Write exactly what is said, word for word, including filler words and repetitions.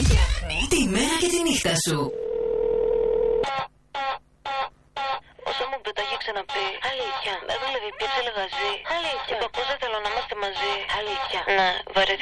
φτιάχνει τη μέρα και τη νύχτα σου. Όσο μου το έχει ξαναπεί. Αλήθεια. Δεν δουλεύει πια σε λεγαζί. Αλήθεια. Είπα πως δεν θέλω να είμαστε μαζί. Αλήθεια. Ναι, βαρέθηκα.